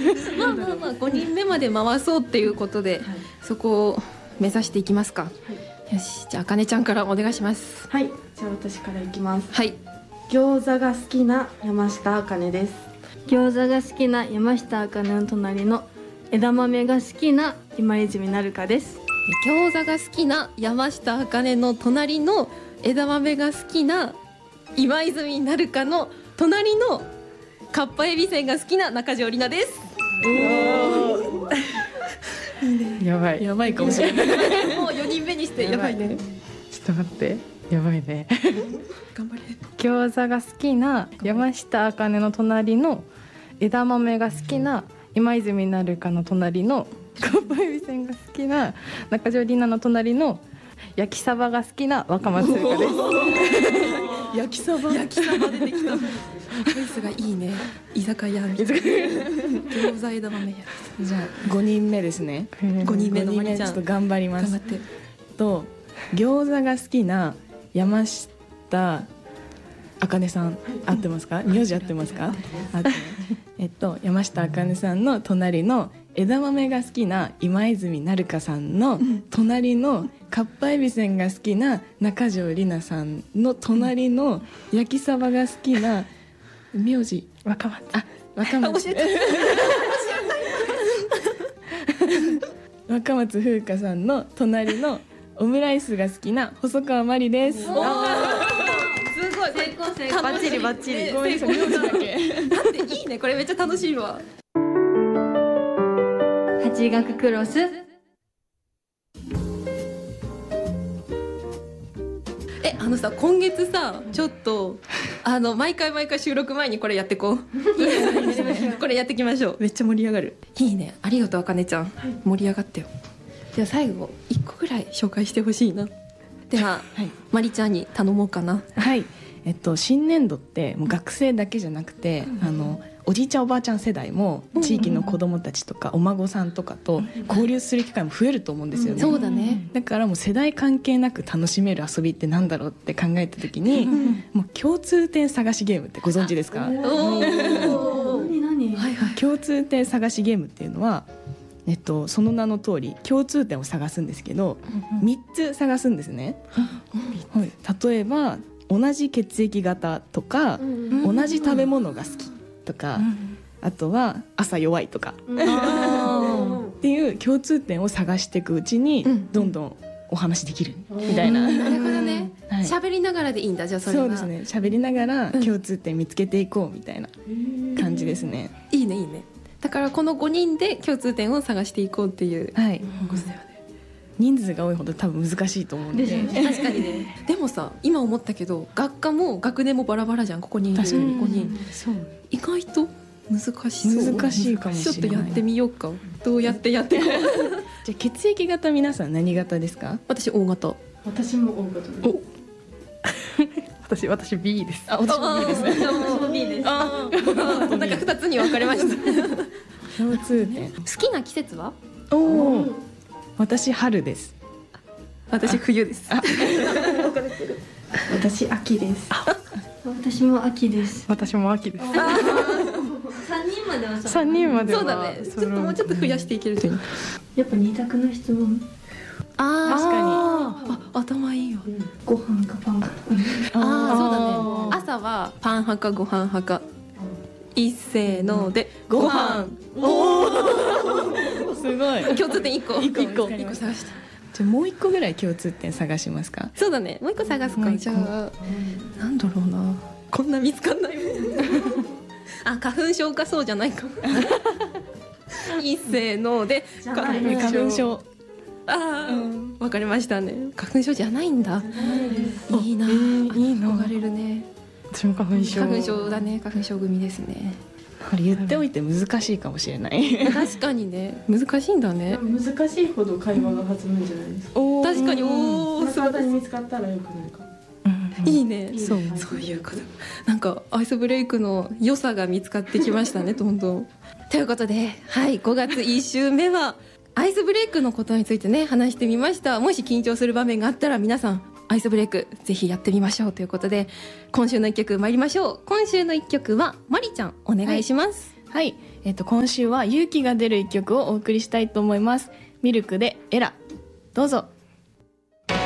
まあ5人目まで回そうっていうことで、そこを目指していきますか。よし、じゃああかねちゃんからお願いします。 はい、じゃあ私からいきます。 はい。 餃子が好きな山下あかねです。 餃子が好きな山下あかねの隣の枝豆が好きな今泉なるかです。 餃子が好きな山下あかねの隣の枝豆が好きな今泉なるかの隣のかっぱえびせんが好きな中条里奈です。 やばいやばいかもしれない。 もう4人目にしてやばいね。 ちょっと待って、やばいね。 頑張れ。 餃子が好きな山下あかねの隣の枝豆が好きな今泉なるかの隣のかっぱえびせんが好きな中条里奈の隣の焼きサバが好きな若松優香です。 焼きそば焼きそば出てきた。チョイスがいいね。居酒屋みたいな。餃子枝豆や。 じゃあ5人目ですね。 5人目のまりちゃんちょっと頑張ります。 頑張って。 と餃子が好きな山下あかねさん、合ってますか？名字合ってますか？合ってます。山下あかねさんの隣の枝豆が好きな今泉なるかさんの隣のかっぱえびせんが好きな中条里奈さんの隣の焼きサバが好きな名字若松。 若松教えて。 若松風花さんの隣のオムライスが好きな細川まりです。 すごい。成功。 バッチリバッチリ。 ごめんなさい、名字だけ。 だっていいね。これめっちゃ楽しいわ。 八学クロス。 さ、今月さ、ちょっと毎回収録前にこれやってこう。これやっていきましょう。めっちゃ盛り上がる。いいね。ありがとうあかねちゃん。盛り上がったよ。じゃあ最後1個ぐらい紹介してほしいな。では、まりちゃんに頼もうかな。 はい。新年度ってもう学生だけじゃなくて、おじいちゃんおばあちゃん世代も地域の子どもたちとかお孫さんとかと交流する機会も増えると思うんですよね。 そうだね。 だからもう世代関係なく楽しめる遊びってなんだろうって考えた時に、もう共通点探しゲームってご存知ですか？ 何？ はいはい。 共通点探しゲームっていうのは、その名の通り共通点を探すんですけど、3つ探すんですね。はい、例えば同じ血液型とか、同じ食べ物が好きとか、あとは朝弱いとかっていう共通点を探していくうちに、どんどんお話できるみたいな。 なるほどね。喋りながらでいいんだ。じゃあそれは。 そうですね。喋りながら共通点見つけていこうみたいな感じですね。 いいねいいね。だからこの5人で共通点を探していこうっていうことだよね。 人数が多いほど多分難しいと思うんで。 確かにね。でもさ、今思ったけど学科も学年もバラバラじゃん。ここにいる5人。意外と難しそう。 難しいかもしれない。 ちょっとやってみようか。どうやってやってこう。 じゃあ血液型皆さん何型ですか？ 私 O 型。 私も大型です。 私 B です。 私も B です。 私も B です。 なんか2つに分かれました。 共通点。 好きな季節は？ 私春です。 私冬です。 私秋です。 私も秋です。 私も秋です。 3人までは 3人まではそうだね。ちょっともうちょっと増やしていけるといい。 やっぱ二択の質問。 確かに。頭いいわ。 ご飯かパンか。 そうだね。朝はパン派かご飯派か。一せーのでご飯。 すごい。 共通点1個一個探して。 じゃあもう1個ぐらい共通点探しますか？ そうだね。もう1個探すか。じゃあなんだろうな。こんな見つかんないもん。花粉症かそうじゃないか。一せーので花粉症。 わかりましたね。花粉症じゃないんだ。いいな。いいな。憧れるね。 私も花粉症だね。花粉症組ですね。 これ言っておいて難しいかもしれない。 確かにね。難しいんだね。 難しいほど会話が弾むんじゃないですか。 確かに。 簡単に見つかったらよくないか。 いいね。そういうこと。なんかアイスブレイクの良さが見つかってきましたね。どんどん。ということで、5月1週目はアイスブレイクのことについてね話してみました。もし緊張する場面があったら皆さんアイスブレイクぜひやってみましょうということで、今週の1曲参りましょう。今週の1曲はまりちゃんお願いします。 はい、 今週は勇気が出る一曲をお送りしたいと思います。ミルクでエラ、どうぞ。